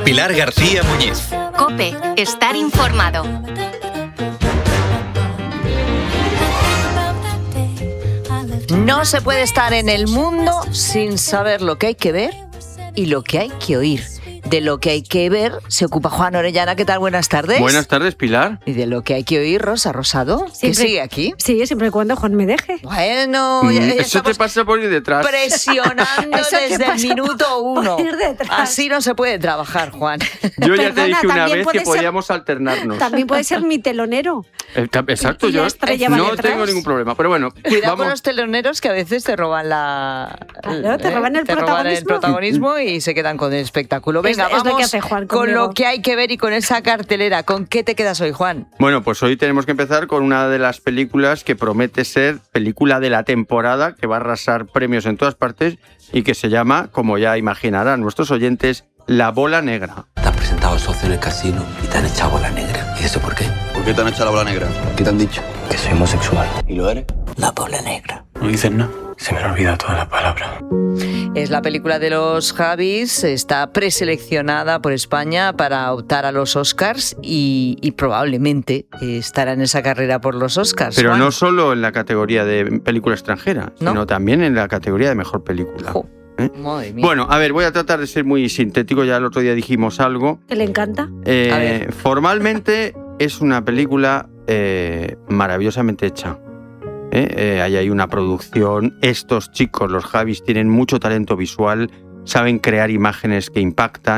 Pilar García Muñiz. COPE. Estar informado. No se puede estar en el mundo sin saber lo que hay que ver y lo que hay que oír. De lo que hay que ver se ocupa Juan Orellana. ¿Qué tal? Buenas tardes. Buenas tardes, Pilar. Y de lo que hay que oír, Rosa Rosado, que sigue aquí. Sí, siempre y cuando Juan me deje. Bueno, eso te pasa por ir detrás. Presionando desde el minuto 1. Así no se puede trabajar, Juan. Yo ya te dije una vez que puede ser- podíamos alternarnos. También puede ser mi telonero. Exacto, Y la yo estrella va no detrás. tengo ningún problema. Pero bueno, Cuidado con vamos. los teloneros que a veces te roban la... Claro, te roban el protagonismo y se quedan con el espectáculo. Venga, Es lo vamos que hace Juan con conmigo. lo que hay que ver y con esa cartelera. ¿Con qué te quedas hoy, Juan? Bueno, pues hoy tenemos que empezar con una de las películas que promete ser película de la temporada, que va a arrasar premios en todas partes y que se llama, como ya imaginarán nuestros oyentes, La Bola Negra. Te has presentado socio en el casino y te han echado bola negra. ¿Y eso por qué? ¿Por qué te han echado la bola negra? ¿Qué te han dicho? Que soy homosexual. ¿Y lo eres? La bola negra. No dices nada. Se me han olvidado todas las palabras. Es la película de los Javis, está preseleccionada por España para optar a los Oscars y probablemente estará en esa carrera por los Oscars. Pero Juan. no solo en la categoría de película extranjera, ¿No? sino también en la categoría de mejor película. Jo, ¿Eh? madre mía. Bueno, a ver, voy a tratar de ser muy sintético, ya el otro día dijimos algo. ¿Que le encanta? ver. Formalmente es una película maravillosamente hecha. Ahí hay una producción, estos chicos, los Javis, tienen mucho talento visual, saben crear imágenes que impactan.